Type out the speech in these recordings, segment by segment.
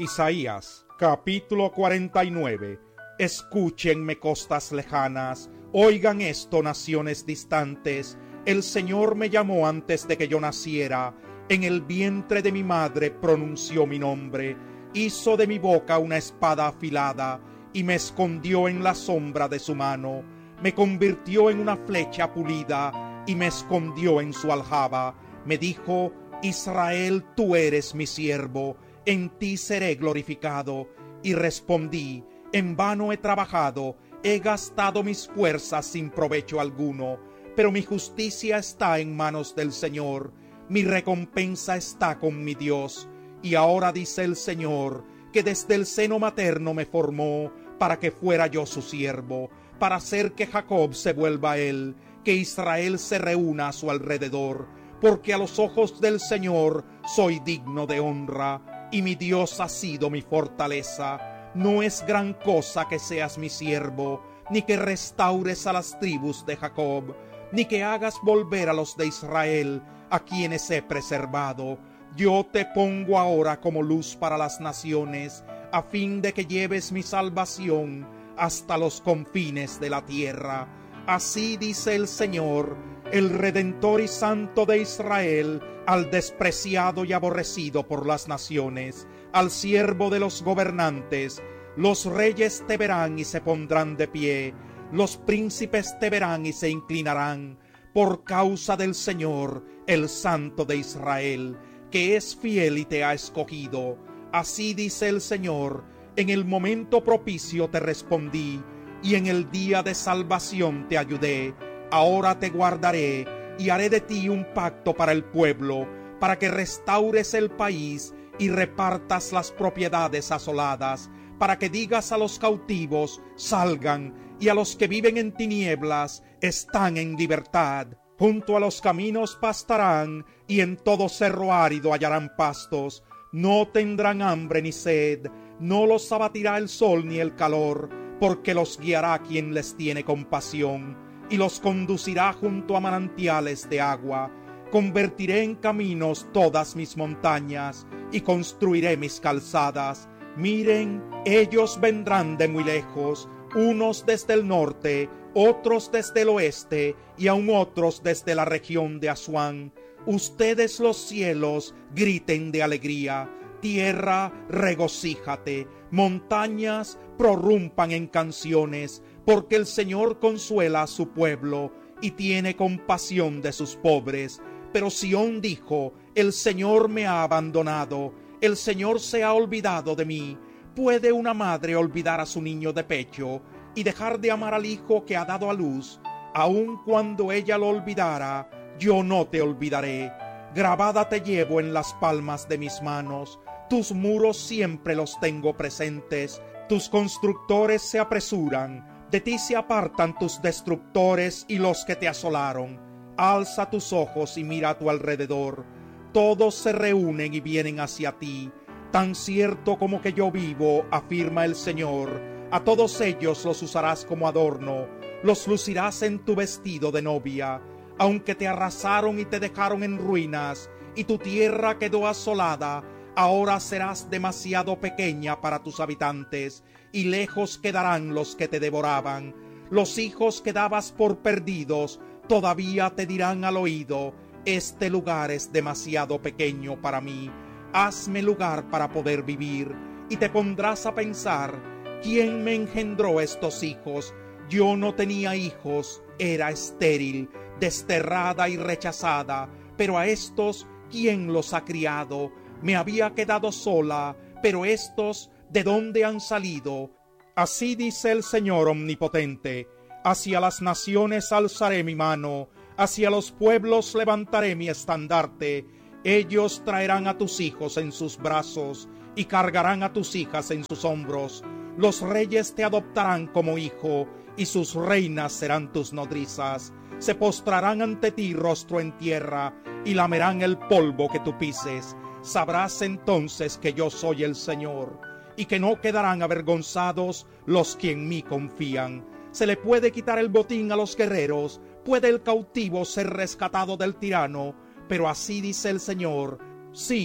Isaías, capítulo 49. Escúchenme, costas lejanas, oigan esto, naciones distantes. El Señor me llamó antes de que yo naciera, en el vientre de mi madre pronunció mi nombre, hizo de mi boca una espada afilada, y me escondió en la sombra de su mano, me convirtió en una flecha pulida, y me escondió en su aljaba. Me dijo: Israel, tú eres mi siervo, en ti seré glorificado. Y respondí: en vano he trabajado, he gastado mis fuerzas sin provecho alguno, pero mi justicia está en manos del Señor, mi recompensa está con mi Dios. Y ahora dice el Señor, que desde el seno materno me formó, para que fuera yo su siervo, para hacer que Jacob se vuelva a él, que Israel se reúna a su alrededor, porque a los ojos del Señor soy digno de honra, y mi Dios ha sido mi fortaleza. No es gran cosa que seas mi siervo, ni que restaures a las tribus de Jacob, ni que hagas volver a los de Israel, a quienes he preservado. Yo te pongo ahora como luz para las naciones, a fin de que lleves mi salvación hasta los confines de la tierra. Así dice el Señor, el Redentor y Santo de Israel, al despreciado y aborrecido por las naciones, al siervo de los gobernantes. Los reyes te verán y se pondrán de pie, los príncipes te verán y se inclinarán, por causa del Señor, el Santo de Israel, que es fiel y te ha escogido. Así dice el Señor, en el momento propicio te respondí, y en el día de salvación te ayudé. Ahora te guardaré, y haré de ti un pacto para el pueblo, para que restaures el país y repartas las propiedades asoladas, para que digas a los cautivos: salgan, y a los que viven en tinieblas: están en libertad. Junto a los caminos pastarán, y en todo cerro árido hallarán pastos. No tendrán hambre ni sed, no los abatirá el sol ni el calor, porque los guiará quien les tiene compasión, y los conducirá junto a manantiales de agua. Convertiré en caminos todas mis montañas, y construiré mis calzadas. Miren, ellos vendrán de muy lejos, unos desde el norte, otros desde el oeste, y aun otros desde la región de Asuán. Ustedes, los cielos, griten de alegría, tierra, regocíjate, montañas, prorrumpan en canciones, porque el Señor consuela a su pueblo y tiene compasión de sus pobres. Pero Sión dijo: el Señor me ha abandonado, el Señor se ha olvidado de mí. ¿Puede una madre olvidar a su niño de pecho y dejar de amar al hijo que ha dado a luz? Aun cuando ella lo olvidara, yo no te olvidaré. Grabada te llevo en las palmas de mis manos, tus muros siempre los tengo presentes. Tus constructores se apresuran, de ti se apartan tus destructores y los que te asolaron. Alza tus ojos y mira a tu alrededor, todos se reúnen y vienen hacia ti. Tan cierto como que yo vivo, afirma el Señor, a todos ellos los usarás como adorno, los lucirás en tu vestido de novia. Aunque te arrasaron y te dejaron en ruinas, y tu tierra quedó asolada, ahora serás demasiado pequeña para tus habitantes, y lejos quedarán los que te devoraban. Los hijos que dabas por perdidos todavía te dirán al oído: este lugar es demasiado pequeño para mí. Hazme lugar para poder vivir. Y te pondrás a pensar: ¿quién me engendró estos hijos? Yo no tenía hijos, era estéril, desterrada y rechazada. Pero a estos, ¿quién los ha criado? Me había quedado sola, pero estos, ¿de dónde han salido? Así dice el Señor omnipotente: hacia las naciones alzaré mi mano, hacia los pueblos levantaré mi estandarte. Ellos traerán a tus hijos en sus brazos, y cargarán a tus hijas en sus hombros. Los reyes te adoptarán como hijo, y sus reinas serán tus nodrizas. Se postrarán ante ti rostro en tierra, y lamerán el polvo que tú pises. Sabrás entonces que yo soy el Señor, y que no quedarán avergonzados los que en mí confían. Se le puede quitar el botín a los guerreros, puede el cautivo ser rescatado del tirano, pero así dice el Señor: sí,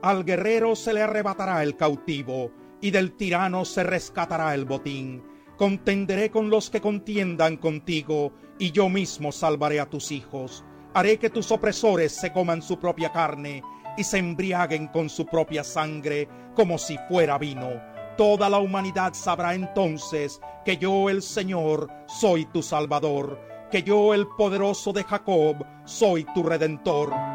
Al guerrero se le arrebatará el cautivo, y del tirano se rescatará el botín. Contenderé con los que contiendan contigo, y yo mismo salvaré a tus hijos. Haré que tus opresores se coman su propia carne, y se embriaguen con su propia sangre, como si fuera vino. Toda la humanidad sabrá entonces que yo, el Señor, soy tu Salvador, que yo, el poderoso de Jacob, soy tu Redentor.